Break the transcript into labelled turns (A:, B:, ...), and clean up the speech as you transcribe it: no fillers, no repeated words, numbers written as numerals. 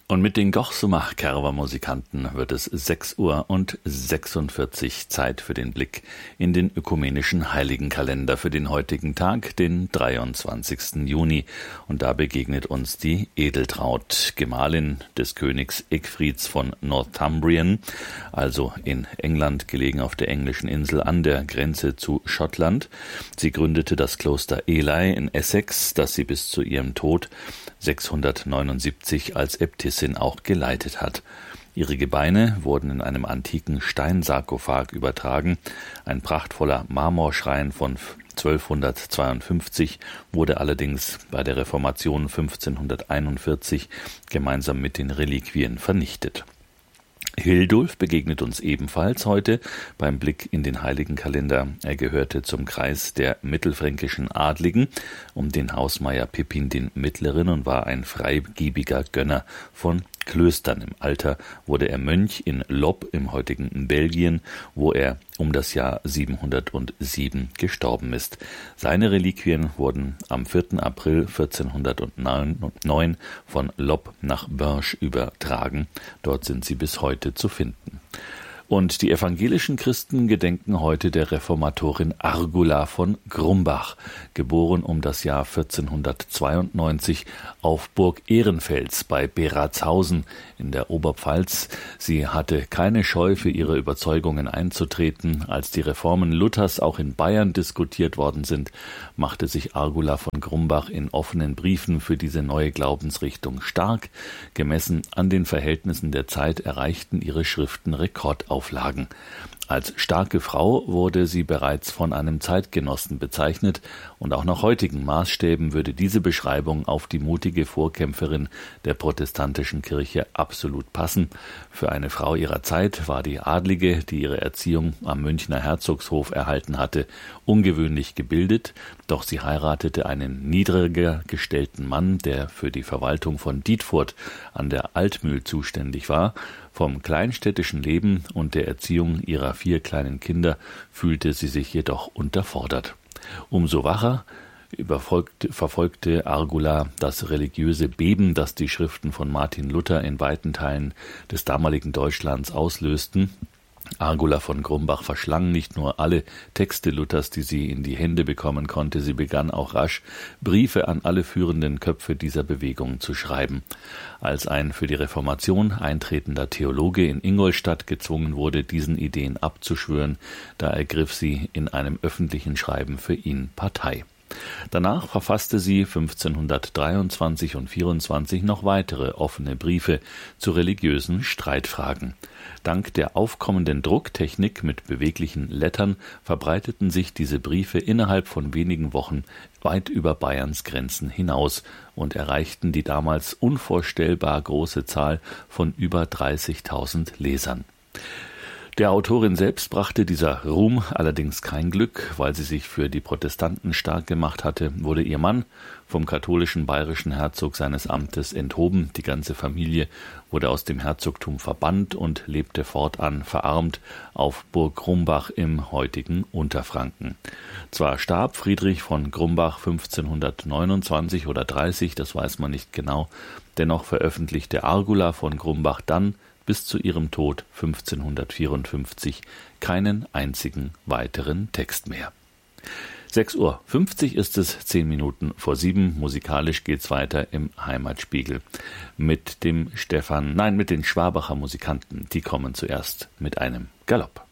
A: Und mit den Gochsumach-Kerwa-Musikanten wird es 6:46 Uhr Zeit für den Blick in den ökumenischen Heiligenkalender für den heutigen Tag, den 23. Juni. Und da begegnet uns die Edeltraud, Gemahlin des Königs Egfrids von Northumbrien, also in England gelegen auf der englischen Insel an der Grenze zu Schottland. Sie gründete das Kloster Ely in Essex, das sie bis zu ihrem Tod 679 als Äbtissin auch geleitet hat. Ihre Gebeine wurden in einem antiken Steinsarkophag übertragen. Ein prachtvoller Marmorschrein von 1252 wurde allerdings bei der Reformation 1541 gemeinsam mit den Reliquien vernichtet. Hildulf begegnet uns ebenfalls heute beim Blick in den Heiligenkalender. Er gehörte zum Kreis der mittelfränkischen Adligen um den Hausmeier Pippin den Mittleren und war ein freigebiger Gönner von Klöstern. Im Alter wurde er Mönch in Lob im heutigen Belgien, wo er um das Jahr 707 gestorben ist. Seine Reliquien wurden am 4. April 1409 von Lob nach Binche übertragen. Dort sind sie bis heute zu finden. Und die evangelischen Christen gedenken heute der Reformatorin Argula von Grumbach, geboren um das Jahr 1492 auf Burg Ehrenfels bei Beratshausen in der Oberpfalz. Sie hatte keine Scheu, für ihre Überzeugungen einzutreten. Als die Reformen Luthers auch in Bayern diskutiert worden sind, machte sich Argula von Grumbach in offenen Briefen für diese neue Glaubensrichtung stark. Gemessen an den Verhältnissen der Zeit erreichten ihre Schriften Rekordauflagen. Als starke Frau wurde sie bereits von einem Zeitgenossen bezeichnet und auch nach heutigen Maßstäben würde diese Beschreibung auf die mutige Vorkämpferin der protestantischen Kirche absolut passen. Für eine Frau ihrer Zeit war die Adlige, die ihre Erziehung am Münchner Herzogshof erhalten hatte, ungewöhnlich gebildet, doch sie heiratete einen niedriger gestellten Mann, der für die Verwaltung von Dietfurt an der Altmühl zuständig war. Vom kleinstädtischen Leben und der Erziehung ihrer 4 kleinen Kinder fühlte sie sich jedoch unterfordert. Umso wacher verfolgte Argula das religiöse Beben, das die Schriften von Martin Luther in weiten Teilen des damaligen Deutschlands auslösten. Argula von Grumbach verschlang nicht nur alle Texte Luthers, die sie in die Hände bekommen konnte, sie begann auch rasch, Briefe an alle führenden Köpfe dieser Bewegung zu schreiben. Als ein für die Reformation eintretender Theologe in Ingolstadt gezwungen wurde, diesen Ideen abzuschwören, da ergriff sie in einem öffentlichen Schreiben für ihn Partei. Danach verfasste sie 1523 und 24 noch weitere offene Briefe zu religiösen Streitfragen. Dank der aufkommenden Drucktechnik mit beweglichen Lettern verbreiteten sich diese Briefe innerhalb von wenigen Wochen weit über Bayerns Grenzen hinaus und erreichten die damals unvorstellbar große Zahl von über 30.000 Lesern. Der Autorin selbst brachte dieser Ruhm allerdings kein Glück, weil sie sich für die Protestanten stark gemacht hatte, wurde ihr Mann vom katholischen bayerischen Herzog seines Amtes enthoben, die ganze Familie wurde aus dem Herzogtum verbannt und lebte fortan verarmt auf Burg Grumbach im heutigen Unterfranken. Zwar starb Friedrich von Grumbach 1529 oder 30, das weiß man nicht genau, dennoch veröffentlichte Argula von Grumbach dann bis zu ihrem Tod 1554 keinen einzigen weiteren Text mehr. 6:50 Uhr ist es, 10 Minuten vor 7. Musikalisch geht's weiter im Heimatspiegel mit den Schwabacher Musikanten. Die kommen zuerst mit einem Galopp.